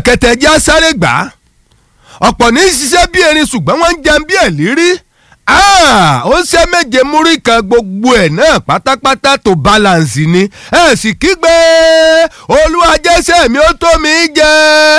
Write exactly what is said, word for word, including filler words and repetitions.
bẹ̀rẹ̀kẹ̀tẹ̀ jẹ́ sáré gbà á ọ̀pọ̀ ní ṣiṣẹ́ bí erin ṣùgbọ́n wọ́n ń jẹun bí ẹ̀lírí ó ń ṣe méje múrí kan gbogbo ẹ̀ náà pátápátá tó balance ni ẹ̀ sì kígbe olúwa jẹ́sẹ̀ mi ó tó mi jẹ